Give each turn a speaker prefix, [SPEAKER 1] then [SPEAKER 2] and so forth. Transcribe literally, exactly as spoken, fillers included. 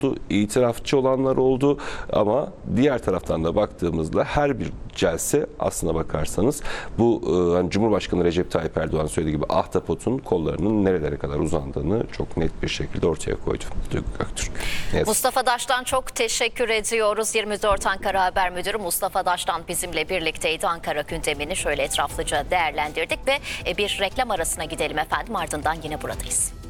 [SPEAKER 1] itirafçı olanlar oldu ama diğer taraftan da baktığımızda her bir celse aslına bakarsanız bu hani Cumhurbaşkanı Recep Tayyip Erdoğan söylediği gibi ahtapotun kollarının nerelere kadar uzandığını çok net bir şekilde ortaya koydu Duygu Göktürk. Yes.
[SPEAKER 2] Mustafa Daş'tan çok teşekkür ediyoruz. yirmi dört Ankara Haber Müdürü Mustafa Daş'tan bizimle birlikteydi. Ankara gündemini şöyle etraflıca değerlendirdik ve bir reklam arasına gidelim efendim, ardından yine buradayız.